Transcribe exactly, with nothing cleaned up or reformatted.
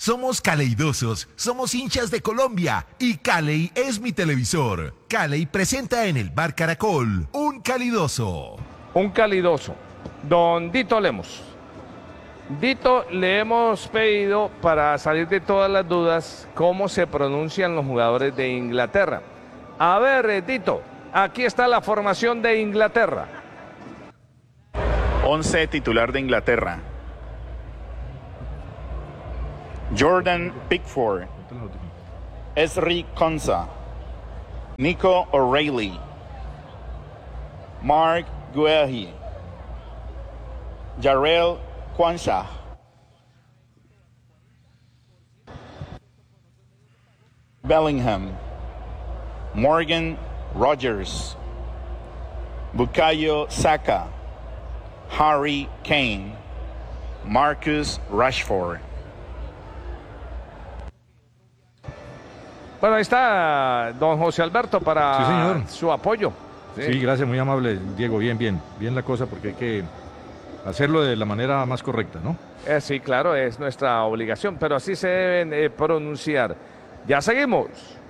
Somos caleidosos, somos hinchas de Colombia y Caley es mi televisor. Caley presenta en el Bar Caracol un calidoso. Un calidoso. Don Dito Lemos. Dito, le hemos pedido, para salir de todas las dudas, cómo se pronuncian los jugadores de Inglaterra. A ver, eh, Dito, aquí está la formación de Inglaterra. Once titular de Inglaterra: Jordan Pickford, Ezri Konsa, Nico O'Reilly, Mark Guehi, Jarrell Quansah, Bellingham, Morgan Rogers, Bukayo Saka, Harry Kane, Marcus Rashford. Bueno, ahí está don José Alberto para Sí, señor. su apoyo. Sí. sí, gracias, muy amable, Diego. Bien, bien, bien la cosa, porque hay que hacerlo de la manera más correcta, ¿no? Eh, sí, claro, es nuestra obligación, pero así se deben eh, pronunciar. Ya seguimos.